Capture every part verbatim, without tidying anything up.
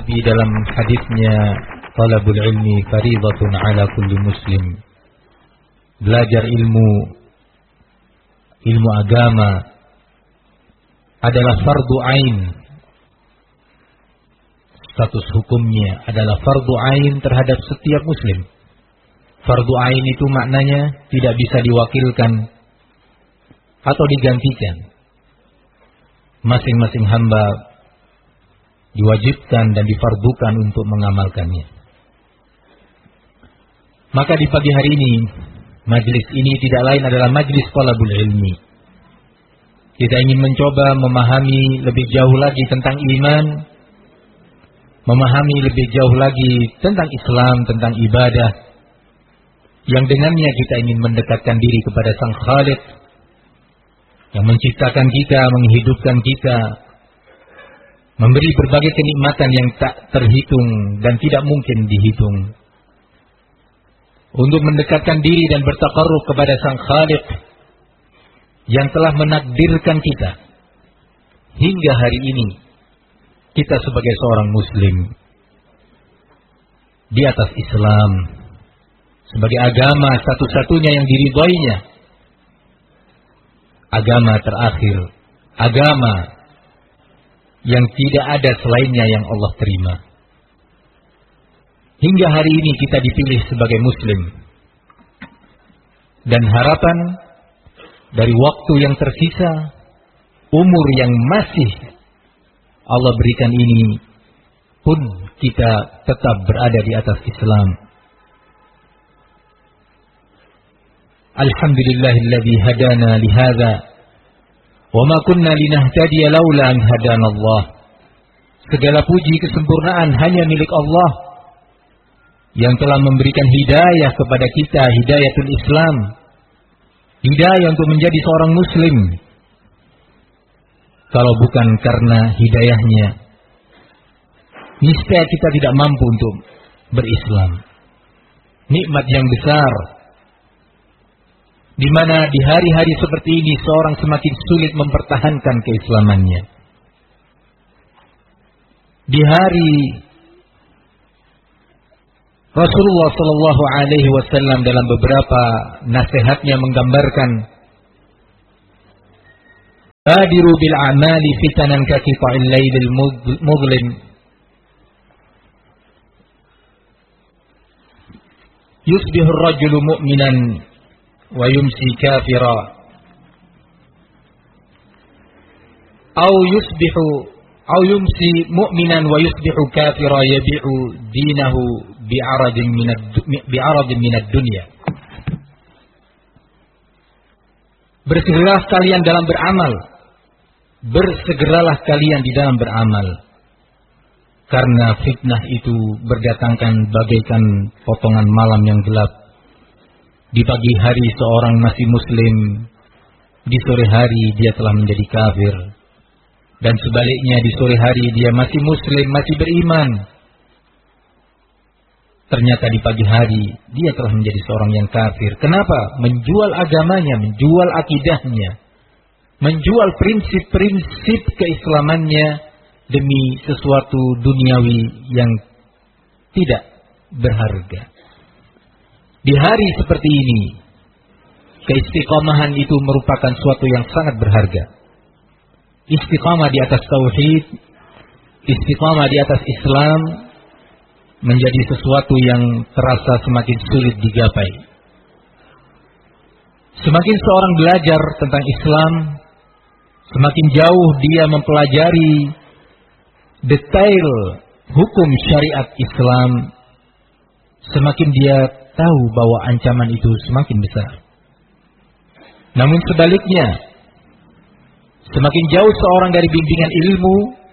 Nabi dalam hadisnya, talabul ilmi faridatun ala kulli muslim. Belajar ilmu, ilmu agama adalah fardu ain. Status hukumnya adalah fardu ain terhadap setiap muslim. Fardu ain itu maknanya tidak bisa diwakilkan atau digantikan. Masing-masing hamba diwajibkan dan difardukan untuk mengamalkannya. Maka di pagi hari ini, majlis ini tidak lain adalah majlis talabul ilmi. Kita ingin mencoba memahami lebih jauh lagi tentang iman, memahami lebih jauh lagi tentang Islam, tentang ibadah, yang dengannya kita ingin mendekatkan diri kepada Sang Khaliq yang menciptakan kita, menghidupkan kita, memberi berbagai kenikmatan yang tak terhitung dan tidak mungkin dihitung. Untuk mendekatkan diri dan bertaqarrub kepada Sang Khaliq yang telah menakdirkan kita hingga hari ini, kita sebagai seorang muslim di atas Islam, sebagai agama satu-satunya yang diridhoinya, agama terakhir, agama yang tidak ada selainnya yang Allah terima. Hingga hari ini kita dipilih sebagai muslim. Dan harapan dari waktu yang tersisa, umur yang masih Allah berikan ini pun kita tetap berada di atas Islam. Alhamdulillahilladzi hadana lihadza wa ma kunna linahtadiya laula an hadana Allah. Segala puji kesempurnaan hanya milik Allah yang telah memberikan hidayah kepada kita, hidayatul Islam, hidayah untuk menjadi seorang muslim. Kalau bukan karena hidayahnya, niscaya kita tidak mampu untuk berislam. Nikmat yang besar, di mana di hari-hari seperti ini seorang semakin sulit mempertahankan keislamannya. Di hari Rasulullah Sallallahu Alaihi Wasallam dalam beberapa nasihatnya menggambarkan, "Badiru bil a'mali fitanan ka qita'il lailil mudlim." Yusbihu ar-rajulu mu'minan wa yumsi kafira, aw yusbihu aw yumsi mu'minan wa yusbihu kafira yabi'u dinahu bi'aradin minad bi'aradin minad dunya. Bersegeralah kalian dalam beramal, bersegeralah kalian di dalam beramal, karena fitnah itu berdatangkan bagaikan potongan malam yang gelap. Di pagi hari seorang masih muslim, di sore hari dia telah menjadi kafir. Dan sebaliknya di sore hari dia masih muslim, masih beriman. Ternyata di pagi hari dia telah menjadi seorang yang kafir. Kenapa? Menjual agamanya, menjual akidahnya, menjual prinsip-prinsip keislamannya demi sesuatu duniawi yang tidak berharga. Di hari seperti ini, keistiqomahan itu merupakan suatu yang sangat berharga. Istiqamah di atas tauhid, istiqamah di atas Islam menjadi sesuatu yang terasa semakin sulit digapai. Semakin seorang belajar tentang Islam, semakin jauh dia mempelajari detail hukum syariat Islam, semakin dia tahu bahwa ancaman itu semakin besar. Namun sebaliknya, semakin jauh seorang dari bimbingan ilmu,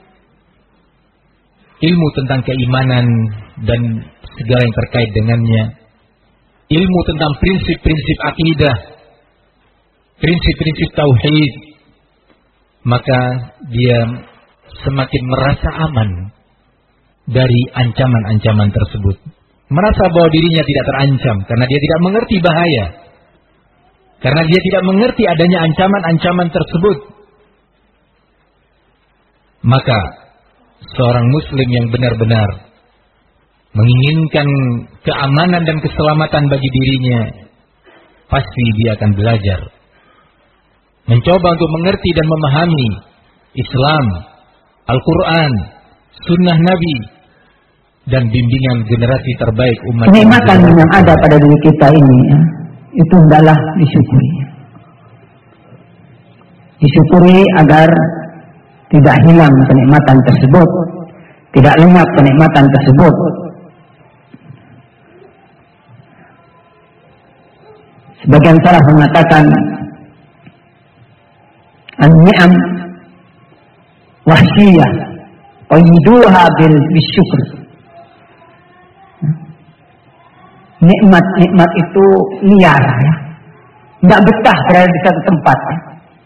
ilmu tentang keimanan dan segala yang terkait dengannya, ilmu tentang prinsip-prinsip akidah, prinsip-prinsip tauhid, maka dia semakin merasa aman dari ancaman-ancaman tersebut. Merasa bahwa dirinya tidak terancam karena dia tidak mengerti bahaya, karena dia tidak mengerti adanya ancaman-ancaman tersebut. Maka seorang muslim yang benar-benar menginginkan keamanan dan keselamatan bagi dirinya, pasti dia akan belajar, mencoba untuk mengerti dan memahami Islam, Al-Quran, Sunnah Nabi, dan bimbingan generasi terbaik umat. Kenikmatan yang ada pada diri kita ini, ya, itu hendaklah disyukuri. Disyukuri agar tidak hilang kenikmatan tersebut, tidak lenyap kenikmatan tersebut. Sebagian salaf mengatakan an-ni'am wahsyiyah qayyiduha bil bisyukr. Nikmat-nikmat itu liar, ya. Tidak betah berada di satu tempat. Ya.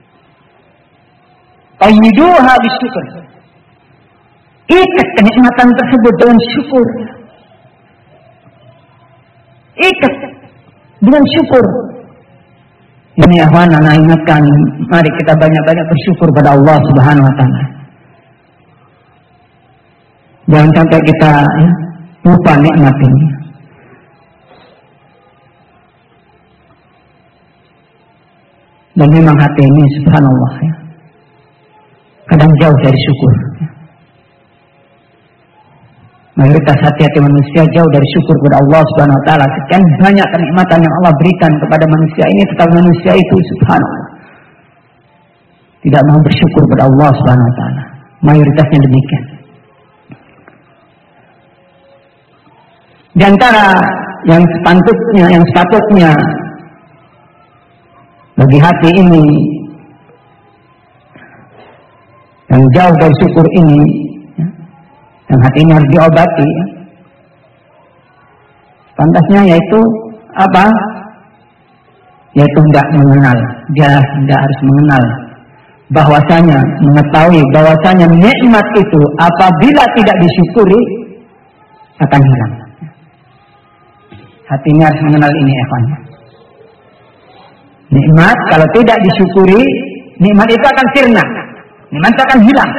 Qayyiduha bisyukr. Ikat kenikmatan tersebut dengan syukur. Ikat dengan syukur. Ini akhwan, anak ingatkan, mari kita banyak-banyak bersyukur pada Allah Subhanahu wa taala. Jangan sampai kita, ya, lupa nikmat ini. Dan memang hati ini subhanallah, ya, kadang jauh dari syukur. Ya. Mayoritas hati-hati manusia jauh dari syukur kepada Allah Subhanahu wa taala. Sekian banyak kenikmatan yang Allah berikan kepada manusia ini, tetapi manusia itu subhanallah tidak mau bersyukur kepada Allah Subhanahu wa taala. Mayoritasnya demikian. Di antara yang sepatutnya, yang sepatutnya bagi hati ini yang jauh dari syukur ini, ya, yang hati ini harus diobati, ya, pantasnya yaitu apa? Yaitu tidak mengenal. Dia tidak harus mengenal bahwasanya, mengetahui bahwasanya nikmat itu apabila tidak disyukuri akan hilang. Hati ini harus mengenal ini, ikhwan. Nikmat kalau tidak disyukuri, nikmat itu akan sirna, nikmat itu akan hilang.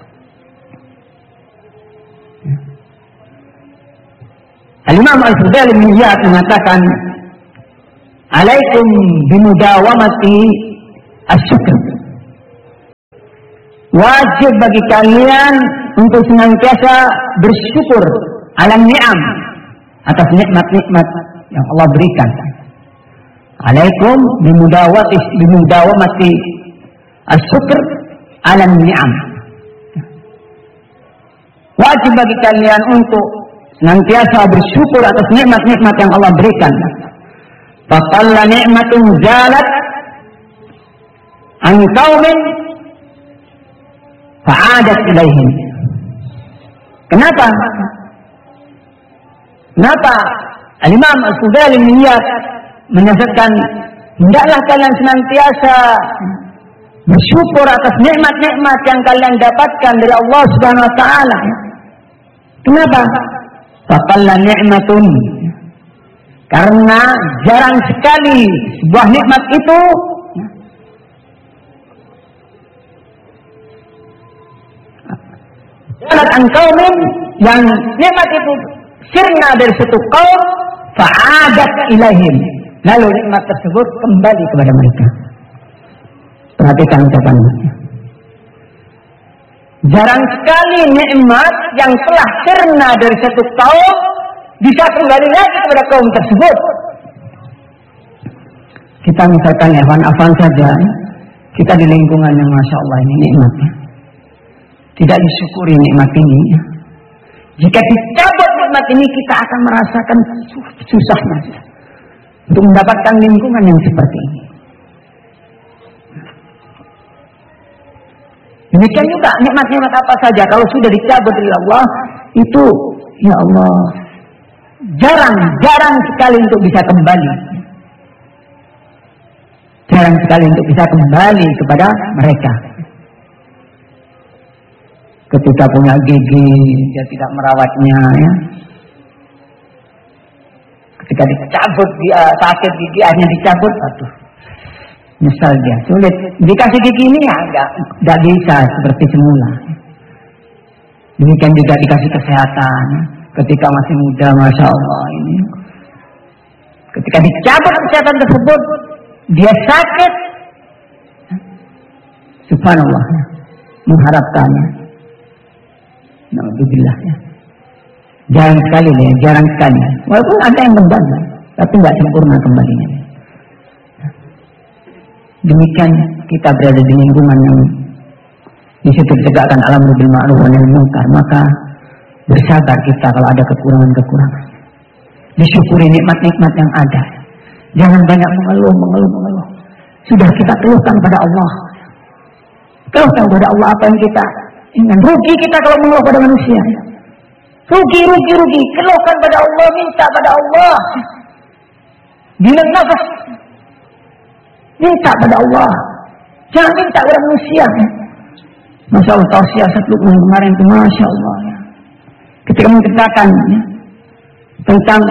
Al-Imam Al-Fudail bin Iyad mengatakan, "Alaikum bimudawamati asyukr." Wajib bagi kalian untuk senantiasa bersyukur alam ni'am, atas nikmat-nikmat yang Allah berikan. Alaikum bimudawati bimudawamati asyukr alam ni'am. Wajib bagi kalian untuk senantiasa bersyukur atas nikmat-nikmat yang Allah berikan. Faqalla ni'matun zalat an qaumin fa'adat ilaihim. Kenapa? Kenapa Al-Imam Al-Fudail bin Iyad menasihatkan hendaklah kalian senantiasa bersyukur atas nikmat-nikmat yang kalian dapatkan dari Allah Subhanahu wa taala. Kenapa? Faqalla ni'matun, karena jarang sekali sebuah nikmat itu jalan angkaumin, yang nikmat itu sirna dari satu kaum, fa'adat ilaihim, lalu nikmat tersebut kembali kepada mereka. Perhatikan ucapannya. Jarang sekali nikmat yang telah sirna dari satu kaum bisa kembali lagi kepada kaum tersebut. Kita misalkan ya, afan saja, kita di lingkungan yang masya Allah ini nikmatnya, tidak disyukuri nikmat ini. Jika dicabut nikmat ini, kita akan merasakan susahnya untuk mendapatkan lingkungan yang seperti ini. Demikian juga nikmat-nikmat apa saja kalau sudah dicabut dari Allah, itu ya Allah jarang, jarang sekali untuk bisa kembali. Jarang sekali untuk bisa kembali kepada mereka. Ketika punya gigi, dia tidak merawatnya, ya. Ketika dicabut, dia sakit gigi, akhirnya dicabut, aduh, nyesal dia, sulit. Dikasih gigi ini ya, enggak, enggak bisa seperti semula. Demikian juga dikasih kesehatan ketika masih muda, masya Allah ini. Ketika dicabut kesehatan tersebut, dia sakit. Subhanallah, mengharapkannya. Alhamdulillah. Jarang sekali nih, jarang sekali. Walaupun ada yang kembali, tapi nggak sempurna kembalinya. Demikian kita berada di lingkungan yang di situ ditegakkan al-amru bil ma'ruf wa nahy anil munkar, maka bersabar kita kalau ada kekurangan-kekurangan. Disyukuri nikmat-nikmat yang ada. Jangan banyak mengeluh, mengeluh, mengeluh. Sudah kita keluhkan pada Allah. Keluhkan pada Allah apa yang kita ingat. Rugi kita kalau mengeluh pada manusia. Rugi, rugi, rugi. Keluhkan pada Allah, minta pada Allah. Bila nafas, minta pada Allah. Jangan minta pada manusia. Masya Allah, tahu siasat Luqman kemarin itu, Masya Allah. Ketika menceritakan ya, tentang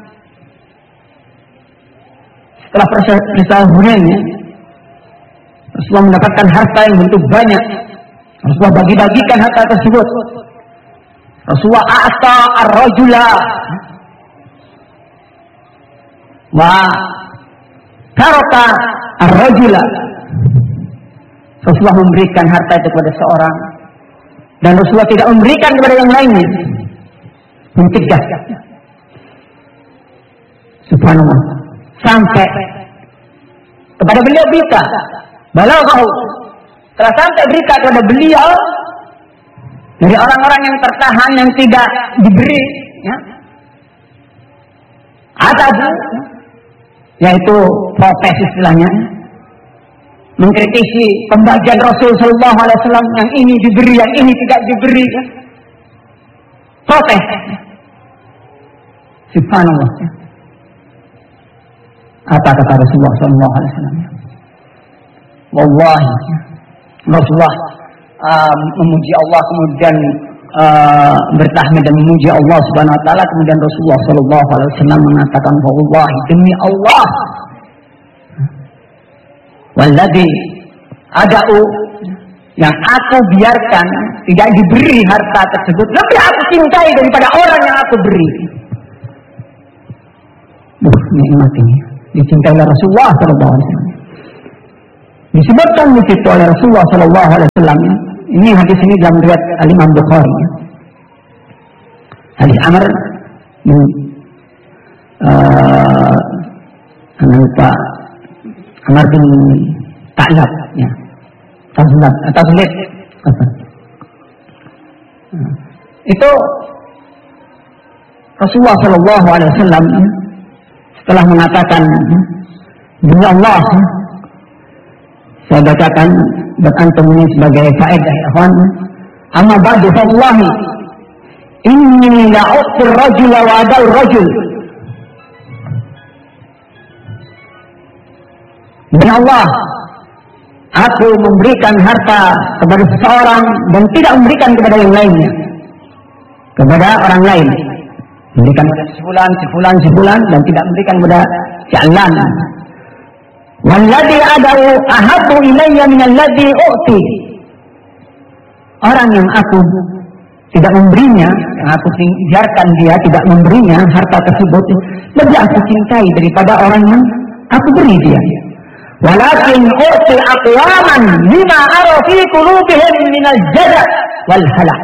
setelah peristiwa Hunain, ya, Rasulullah mendapatkan harta yang bentuk banyak. Rasulullah bagi-bagikan harta tersebut. Rasulullah a'ta ar-rajula wa taraka ar-rajula. Rasulullah memberikan harta itu kepada seorang dan Rasulullah tidak memberikan kepada yang lainnya. Mencegah. Subhanallah. Sampai kepada beliau berita, balaghahu, telah sampai berita kepada beliau dari orang-orang yang tertahan yang tidak diberi, ya, adab, yaitu protes istilahnya, mengkritisi pembagian Rasul Sallallahu Alaihi Wasallam, yang ini diberi, yang ini tidak diberi, ya. Protes. Subhanallah. Apa kata Rasulullah Sallallahu Alaihi Wasallam? Wallahi, Rasulullah uh, memuji Allah, kemudian uh, bertahmid dan memuji Allah Subhanahu Wa Taala, kemudian Rasulullah Sallallahu Alaihi Wasallam mengatakan, wallahi, demi Allah, walladzi ada'u, yang aku biarkan tidak diberi harta tersebut, lebih aku cintai daripada orang yang aku beri. Duh, nikmat ini dicintai oleh Rasulullah Sallallahu Alaihi Wasallam. Disebutkan di situ oleh Rasulullah Sallallahu Alaihi Wasallam. Ini hadis ini dalam riwayat Al-Imam Bukhari. Hadis Amr bin uh, lupa Amr bin Ta'lab, ya. Tazlab, Tazlib. Itu Rasulullah Sallallahu Alaihi Wasallam setelah mengatakan, demi Allah, saya bacakan buat antum ini sebagai faedah, ikhwan. Amma ba'du fallahi inni la'uqtir rajula wa adal rajul. Demi Allah, aku memberikan harta kepada seseorang dan tidak memberikan kepada yang lainnya, kepada orang lain. Memberikan kepada sebulan, sebulan, sebulan, dan tidak memberikan kepada jalan. Walladhi ada'u ahabbu ilayya minalladhi u'ti. Orang yang aku tidak memberinya, yang aku biarkan dia tidak memberinya harta tersebut, lebih aku cintai daripada orang yang aku beri dia. Walakin u'ti aqwaman lima ara fi qulubihim minal jada' wal halak.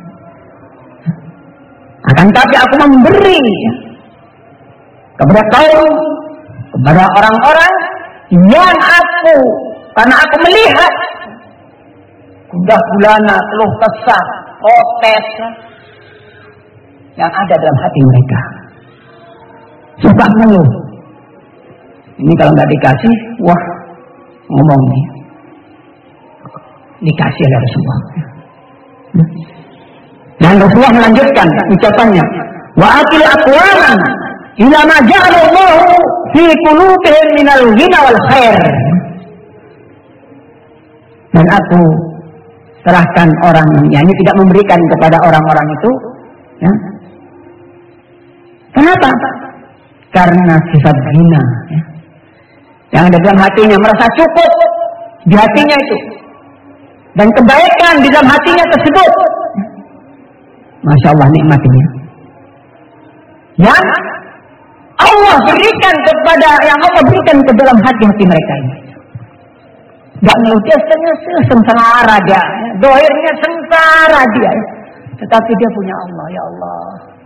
Akan tapi aku memberi kepada kaum, kepada orang-orang yang aku, karena aku melihat gundah gulana, keluh kesah, protes yang ada dalam hati mereka. Suka mengeluh. Ini kalau nggak dikasih, wah, ngomong nih. Dikasih oleh Rasulullah. Dan Rasulullah melanjutkan ucapannya, wa atil aqwaman ila ma ja'alallahu fi qulubihim minal ghina wal khair. Dan aku serahkan orang yang ini tidak memberikan kepada orang-orang itu, ya. Kenapa? Karena sifat ghina, ya, yang ada dalam hatinya, merasa cukup di hatinya itu, dan kebaikan di dalam hatinya tersebut. Masya Allah nikmat ini. Yang Allah berikan kepada, yang Allah berikan ke dalam hati-hati mereka ini. Gak ngeluh dia sengsara dia, dohirnya sengsara dia, tetapi dia punya Allah, ya Allah.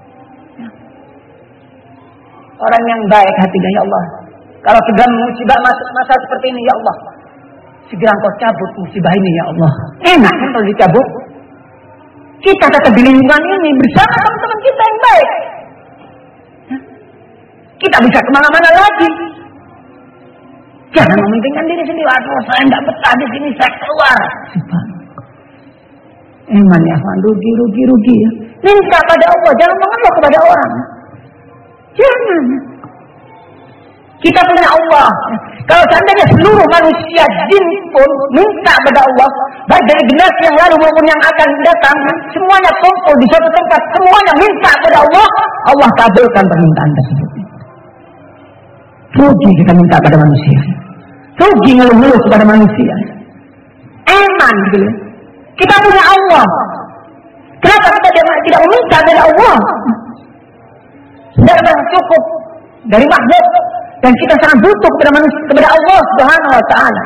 Orang yang baik hatinya, ya Allah. Kalau segera musibah masuk masa seperti ini, ya Allah, segera Engkau cabut musibah ini, ya Allah. Enak kan kalau dicabut? Kita tetap di lingkungan ini bersama teman-teman kita yang baik. Kita bisa kemana-mana lagi. Jangan mementingkan diri sendiri. Aduh, saya tidak betah di sini, saya keluar. Iman ya, rugi, rugi, rugi. Minta pada Allah, jangan mengeluh kepada orang. Jangan. Kita punya Allah. Kalau seandainya seluruh manusia jin pun minta pada Allah, baik dari generasi yang lalu maupun yang akan datang, semuanya kumpul di suatu tempat, semuanya minta pada Allah, Allah kabulkan permintaan tersebut. Rugi kita minta pada manusia, rugi ngeluh-ngeluh kepada manusia. Eman gitu. Kita punya Allah. Kenapa kita tidak meminta dari Allah? Sudah cukup dari makhluk. Dan kita sangat butuh kepada manusia, kepada Allah Subhanahu wa taala.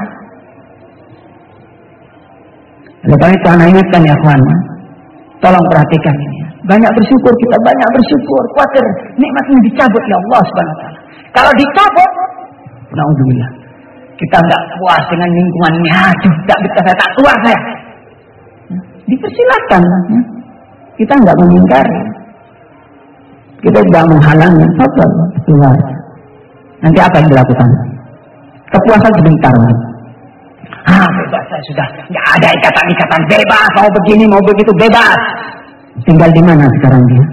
Oleh karena itu anak ingatkan ya kawan, tolong perhatikan ini. Banyak bersyukur kita, banyak bersyukur. Khawatir nikmat ini dicabut ya Allah Subhanahu wa taala. Kalau dicabut, naudzubillah, kita enggak puas dengan lingkungan ini. Aduh, enggak bisa saya tak keluar saya. Dipersilakan. Kita enggak mengingkari. Kita tidak menghalangi. Sabar, keluar. Nanti apa yang dilakukan? Kepuasan sebentar. Ah, bebas saya sudah. Nggak ada ikatan-ikatan, bebas. Mau begini, mau begitu, bebas. Tinggal di mana sekarang dia?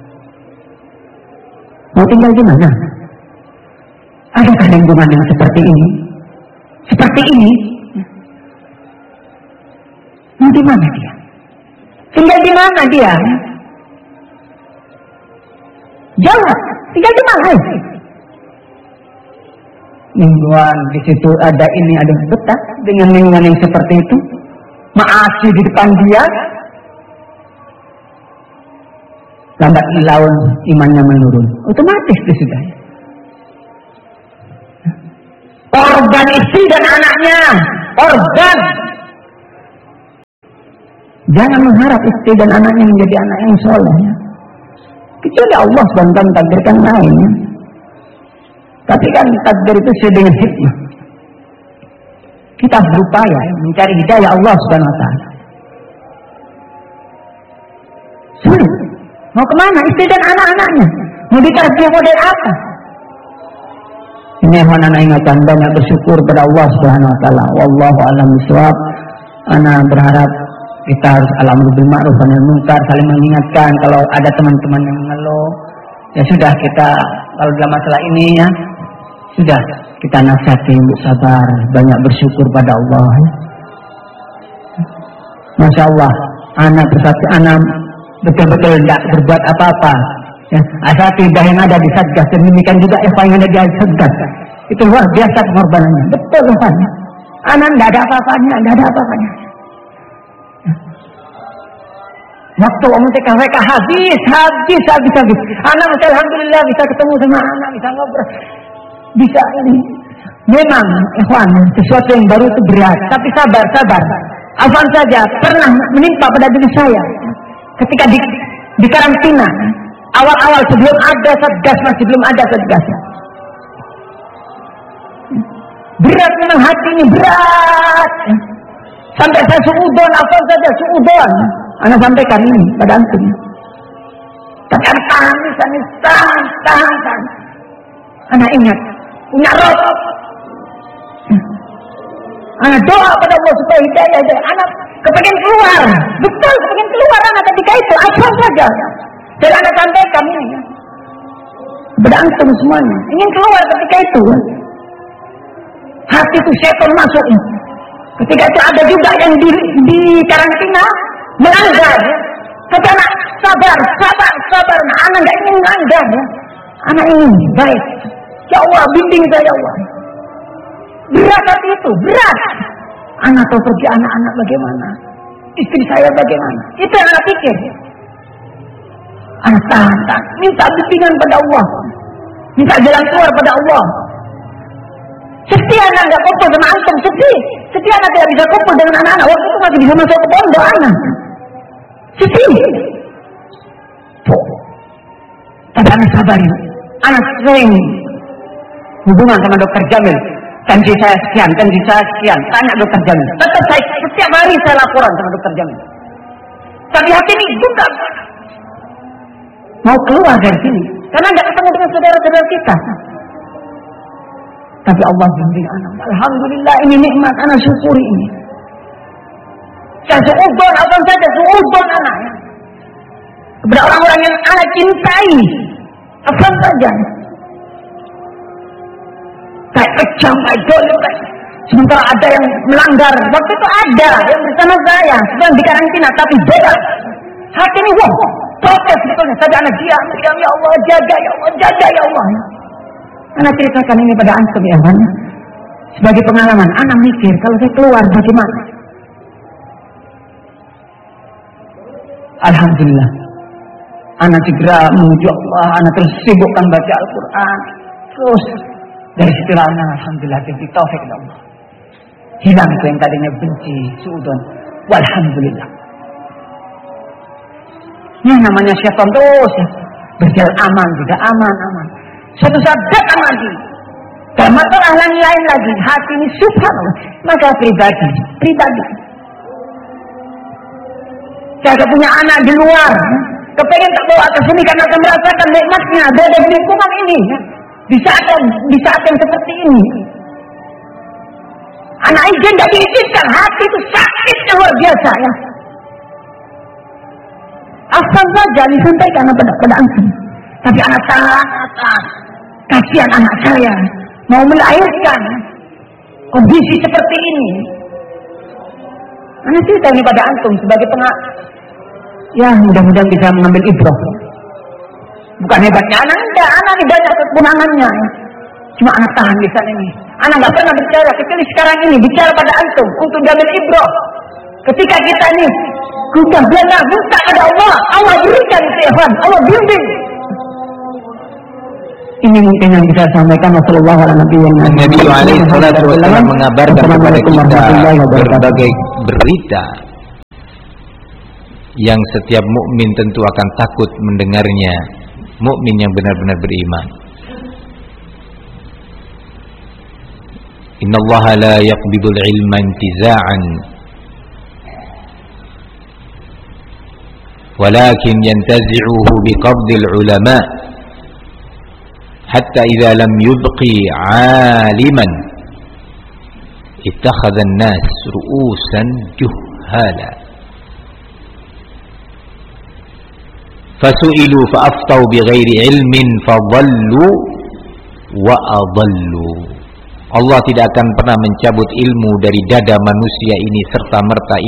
Mau tinggal di mana? Adakah lingkungan yang seperti ini? Seperti ini? Mau di mana dia? Tinggal di mana dia? Jawab. Tinggal di mana? Lingkungan di situ ada ini, ada betah dengan lingkungan yang seperti itu, maasi di depan dia, lambat laun imannya menurun, otomatis dia sudah. Organ istri dan anaknya, organ. Jangan mengharap istri dan anaknya menjadi anak yang soleh. Kecuali Allah subhanahu wa taala takdirkan lainnya. Tapi kan takdir itu sesuai dengan hikmah. Kita berupaya mencari hidayah Allah Subhanahu wa taala. Sulit. Mau kemana? Istri dan anak-anaknya. Mau ditarbiyah model apa? Ini anak ingatkan, banyak bersyukur pada Allah Subhanahu wa taala. Wallahu a'lam bishawab. Ana berharap kita harus al-amru bil ma'ruf wa nahy anil munkar, saling mengingatkan kalau ada teman-teman yang mengeluh. Ya sudah, kita kalau dalam masalah ini ya sudah kita nasihati untuk sabar, banyak bersyukur pada Allah. Masya Allah, anak bersatu, anak betul-betul tidak berbuat apa-apa. Ya, asatidah yang ada di Satgas, demikian juga Eva yang ada di Satgas. Itu luar biasa pengorbanannya. Betul Eva. Anak tidak ada apa-apanya, tidak ada apa-apanya. Waktu Om T K W K habis, habis, habis, habis. Anak alhamdulillah bisa ketemu sama anak, bisa ngobrol. Bisa ini memang ikhwan sesuatu yang baru itu berat, tapi sabar sabar. Afwan saja pernah menimpa pada diri saya ketika di, di karantina awal-awal sebelum ada Satgas, masih belum ada Satgas. Berat memang hati ini berat. Sampai saya suudon, afwan saja suudon. Anak sampaikan ini pada antum. Tapi tahan, tahan, tahan, tahan, tahan. Anak ingat punya roh. Anak doa pada Allah supaya hidayah. Anak kepengen keluar. Betul, kepengen keluar anak ketika itu. Apa saja. Dan anak sampaikan ini. Kepada antum semuanya. Ingin keluar ketika itu. Hati itu setan masuk. Ketika itu ada juga yang di, di karantina melanggar. Tapi anak sabar, sabar, sabar. Anak gak ingin melanggar. Anak ingin baik. Ya Allah, bimbing saya ya Allah. Berat hati itu, berat. Anak tahu pergi anak-anak bagaimana, istri saya bagaimana. Itu yang anak pikir. Anak tahan, minta bimbingan pada Allah, minta jalan keluar pada Allah. Setia anak nggak kumpul sama antum, setia. Setia anak tidak bisa kumpul dengan anak-anak. Waktu itu masih bisa masuk ke pondok anak. Setia. Tuh. Tapi anak sabar. Anak sering hubungan sama dokter Jamil. Janji saya sekian, janji saya sekian. Tanya dokter Jamil. Tetap saya setiap hari saya laporan sama dokter Jamil. Tapi hati ini juga mau keluar dari sini karena nggak ketemu dengan saudara-saudara kita. Tapi Allah bimbing anak. Alhamdulillah, ini nikmat, anak syukuri ini. Saya suudon, abang saja suudon anak. Kepada orang-orang yang anak cintai, abang saja. Kayak kejam, kayak dolim. Sementara ada yang melanggar. Waktu itu ada yang bersama saya sedang di karantina, tapi beda. Hati ini wah, protes sebetulnya. Saja anak diam, diam ya Allah, jaga ya Allah, jaga ya Allah. Anak ceritakan ini pada antum ya kan. Sebagai pengalaman, anak mikir kalau saya keluar bagaimana. Alhamdulillah, anak segera menuju Allah, anak terus sibukkan baca Al-Quran. Terus dari situ anak alhamdulillah jadi taufik Allah. Hilang itu yang tadinya benci, suudon. Walhamdulillah. Ini namanya syaitan terus ya. Berjalan aman, tidak aman, aman. Suatu saat datang lagi. Dan masalah lain-lain lagi. Hati ini subhanallah. Maka pribadi, pribadi. Saya punya anak di luar. Kepengen tak bawa ke sini karena akan merasakan nikmatnya. Berada di lingkungan ini. Di saat, di saat yang seperti ini. Anak izin tidak diizinkan. Hati itu sakitnya luar biasa ya. Asal saja disampaikan pada pada antum. Tapi anak tahan, kasihan anak saya mau melahirkan kondisi seperti ini. Anak cerita ini pada antum sebagai pengak. Ya mudah-mudahan bisa mengambil ibrah. Bukan hebatnya anak, enggak, anak ini banyak kekunangannya. Cuma anak tahan di sana ini. Anak nggak pernah bicara, kecuali sekarang ini bicara pada antum untuk diambil ibrah. Ketika kita ini sudah belajar minta pada Allah, Allah berikan kesehaatan, Allah bimbing. Ini mungkin yang bisa sampaikan. Wassalamualaikum warahmatullahi wabarakatuh. Nabi alaihi salatu wasallam mengabarkan kepada kita berbagai berita yang setiap mukmin tentu akan takut mendengarnya. Mukmin yang benar-benar beriman. Innallaha la yaqbidul ilma intiza'an walakin yantazi'uhu biqabdil ulama hatta idza lam yubqi 'aliman ittakhadha an-nas ru'usan juhala fasu'ilu fa'aftau bighairi ilmin fadhallu wa adallu. Allah tidak akan pernah mencabut ilmu dari dada manusia ini serta merta